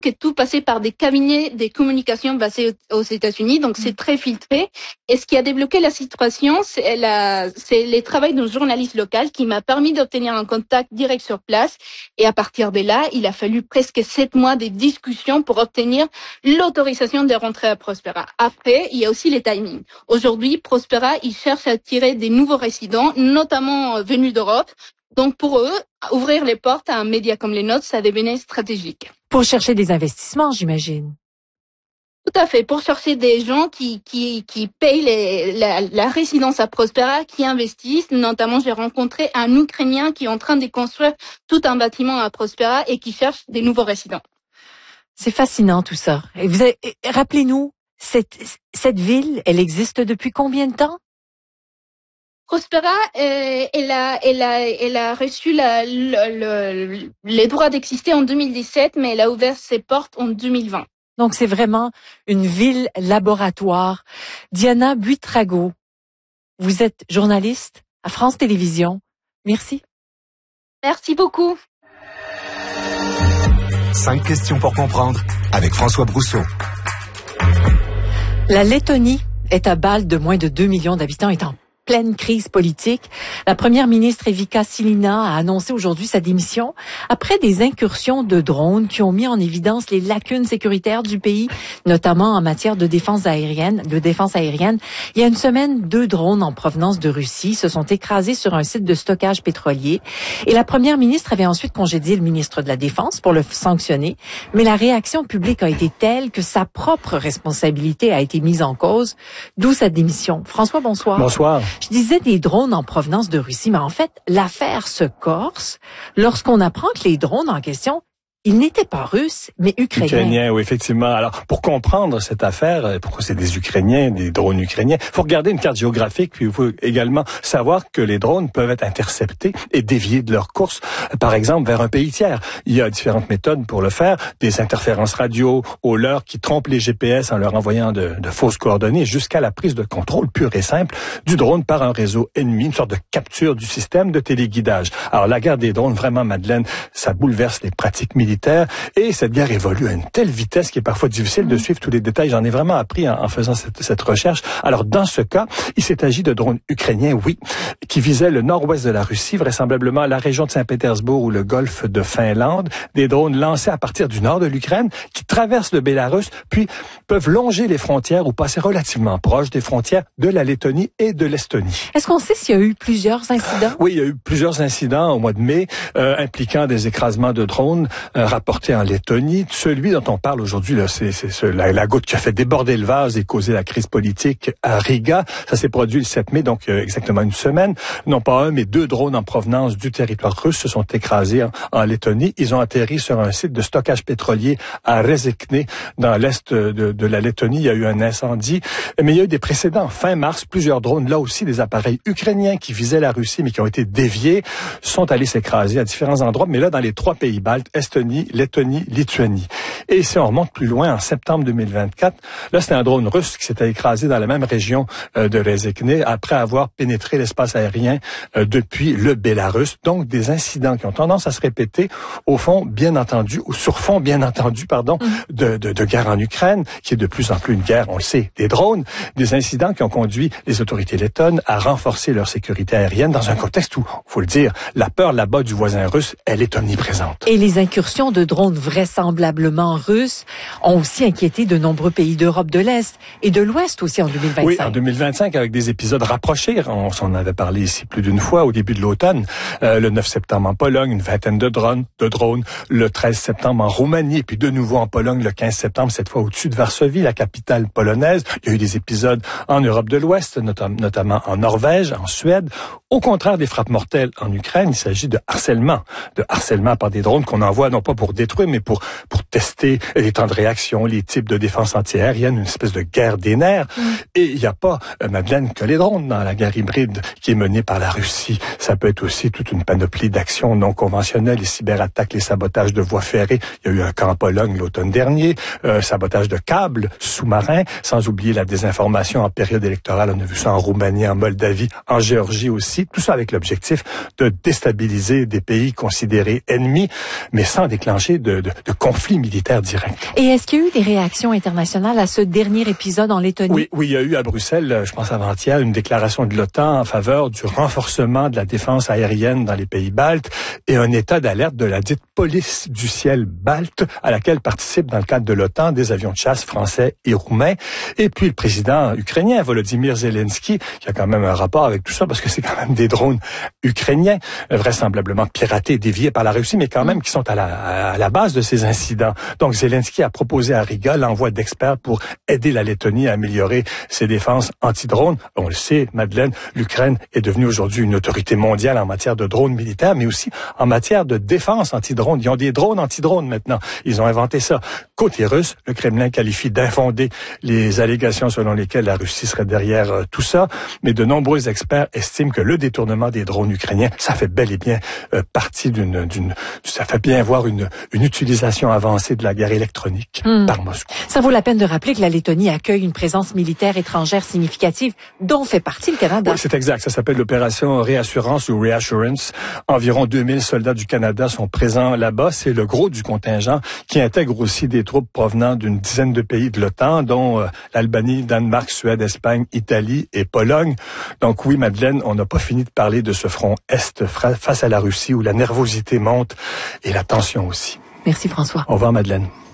que tout passait par des cabinets des communications basés aux États-Unis, donc c'est très filtré. Et ce qui a débloqué la situation, c'est le travail d'un journaliste local qui m'a permis d'obtenir un contact direct sur place. Et à partir de là, il a fallu presque 7 mois de discussions pour obtenir l'autorisation de rentrer à Prospera. Après, il y a aussi les timings. Aujourd'hui, Prospera, il cherche à attirer des nouveaux résidents, notamment venus d'Europe. Donc pour eux, ouvrir les portes à un média comme les nôtres, ça devenait stratégique. Pour chercher des investissements, j'imagine. Tout à fait, pour chercher des gens qui payent la résidence à Prospera, qui investissent. Notamment, j'ai rencontré un Ukrainien qui est en train de construire tout un bâtiment à Prospera et qui cherche des nouveaux résidents. C'est fascinant tout ça. Et rappelez-nous, cette ville, elle existe depuis combien de temps? Prospera, elle a reçu les droits d'exister en 2017, mais elle a ouvert ses portes en 2020. Donc, c'est vraiment une ville laboratoire. Diana Buitrago, vous êtes journaliste à France Télévisions. Merci. Merci beaucoup. 5 questions pour comprendre avec François Brousseau. La Lettonie est un bal de moins de 2 millions d'habitants et en pleine crise politique. La première ministre Evika Silina a annoncé aujourd'hui sa démission après des incursions de drones qui ont mis en évidence les lacunes sécuritaires du pays, notamment en matière de défense aérienne. Il y a une semaine, 2 drones en provenance de Russie se sont écrasés sur un site de stockage pétrolier et la première ministre avait ensuite congédié le ministre de la Défense pour le sanctionner, mais la réaction publique a été telle que sa propre responsabilité a été mise en cause, d'où sa démission. François, bonsoir. Bonsoir. Je disais des drones en provenance de Russie, mais en fait, l'affaire se corse lorsqu'on apprend que les drones en question, ils n'étaient pas russes, mais ukrainiens. Ukrainiens, oui, effectivement. Alors, pour comprendre cette affaire, pourquoi c'est des Ukrainiens, des drones ukrainiens, il faut regarder une carte géographique, puis il faut également savoir que les drones peuvent être interceptés et déviés de leur course, par exemple, vers un pays tiers. Il y a différentes méthodes pour le faire, des interférences radio, au leurre qui trompent les GPS en leur envoyant de fausses coordonnées, jusqu'à la prise de contrôle pure et simple du drone par un réseau ennemi, une sorte de capture du système de téléguidage. Alors, la guerre des drones, vraiment, Madeleine, ça bouleverse les pratiques militaires. Et cette guerre évolue à une telle vitesse qu'il est parfois difficile de suivre tous les détails. J'en ai vraiment appris en faisant cette recherche. Alors, dans ce cas, il s'est agi de drones ukrainiens, oui, qui visaient le nord-ouest de la Russie, vraisemblablement la région de Saint-Pétersbourg ou le golfe de Finlande. Des drones lancés à partir du nord de l'Ukraine, qui traversent le Bélarus, puis peuvent longer les frontières ou passer relativement proche des frontières de la Lettonie et de l'Estonie. Est-ce qu'on sait s'il y a eu plusieurs incidents? Oui, il y a eu plusieurs incidents au mois de mai impliquant des écrasements de drones rapporté en Lettonie. Celui dont on parle aujourd'hui, là, c'est la goutte qui a fait déborder le vase et causer la crise politique à Riga. Ça s'est produit le 7 mai, donc exactement une semaine. Non pas un, mais 2 drones en provenance du territoire russe se sont écrasés en Lettonie. Ils ont atterri sur un site de stockage pétrolier à Rezekne, dans l'est de la Lettonie. Il y a eu un incendie, mais il y a eu des précédents. Fin mars, plusieurs drones, là aussi des appareils ukrainiens qui visaient la Russie, mais qui ont été déviés, sont allés s'écraser à différents endroits, mais là, dans les 3 pays baltes, Estonie, Lettonie, Lituanie. Et si on remonte plus loin, en septembre 2024, là, c'était un drone russe qui s'était écrasé dans la même région de Rezekne après avoir pénétré l'espace aérien depuis le Bélarus. Donc, des incidents qui ont tendance à se répéter au fond, bien entendu, ou sur fond, bien entendu, de guerre en Ukraine, qui est de plus en plus une guerre, on le sait, des drones, des incidents qui ont conduit les autorités lettonnes à renforcer leur sécurité aérienne dans un contexte où, faut le dire, la peur là-bas du voisin russe, elle est omniprésente. Et les incursions de drones vraisemblablement russes ont aussi inquiété de nombreux pays d'Europe de l'Est et de l'Ouest aussi en 2025. Oui, en 2025, avec des épisodes rapprochés. On s'en avait parlé ici plus d'une fois au début de l'automne. Le 9 septembre en Pologne, une vingtaine de drones. Le 13 septembre en Roumanie, et puis de nouveau en Pologne le 15 septembre, cette fois au-dessus de Varsovie, la capitale polonaise. Il y a eu des épisodes en Europe de l'Ouest, notamment en Norvège, en Suède. Au contraire des frappes mortelles en Ukraine, il s'agit de harcèlement par des drones qu'on envoie non pas pour détruire, mais pour tester les temps de réaction, les types de défense antiaérienne, une espèce de guerre des nerfs. Et il n'y a pas, Madeleine, que les drones dans la guerre hybride qui est menée par la Russie. Ça peut être aussi toute une panoplie d'actions non conventionnelles, les cyberattaques, les sabotages de voies ferrées. Il y a eu un cas en Pologne l'automne dernier, sabotage de câbles sous-marins, sans oublier la désinformation en période électorale. On a vu ça en Roumanie, en Moldavie, en Géorgie aussi. Tout ça avec l'objectif de déstabiliser des pays considérés ennemis, mais sans déclencher de conflits militaires. militaire direct. Et est-ce qu'il y a eu des réactions internationales à ce dernier épisode en Lettonie? Oui, il y a eu à Bruxelles, je pense avant-hier, une déclaration de l'OTAN en faveur du renforcement de la défense aérienne dans les pays baltes et un état d'alerte de la dite police du ciel balte à laquelle participent dans le cadre de l'OTAN des avions de chasse français et roumains. Et puis le président ukrainien, Volodymyr Zelensky, qui a quand même un rapport avec tout ça parce que c'est quand même des drones ukrainiens, vraisemblablement piratés, déviés par la Russie, mais quand même qui sont à la base de ces incidents. Donc Zelensky a proposé à Riga l'envoi d'experts pour aider la Lettonie à améliorer ses défenses anti-drones. On le sait, Madeleine, l'Ukraine est devenue aujourd'hui une autorité mondiale en matière de drones militaires, mais aussi en matière de défense anti-drones. Ils ont des drones anti-drones maintenant. Ils ont inventé ça. Côté russe, le Kremlin qualifie d'infondées les allégations selon lesquelles la Russie serait derrière tout ça, mais de nombreux experts estiment que le détournement des drones ukrainiens, ça fait bel et bien partie ça fait bien voir une utilisation avancée de la guerre électronique par Moscou. Ça vaut la peine de rappeler que la Lettonie accueille une présence militaire étrangère significative dont fait partie le Canada. Oui, c'est exact. Ça s'appelle l'opération Réassurance ou Reassurance. Environ 2000 soldats du Canada sont présents là-bas. C'est le gros du contingent qui intègre aussi des troupes provenant d'une dizaine de pays de l'OTAN, dont l'Albanie, Danemark, Suède, Espagne, Italie et Pologne. Donc oui, Madeleine, on n'a pas fini de parler de ce front Est face à la Russie où la nervosité monte et la tension aussi. Merci François. Au revoir, Madeleine.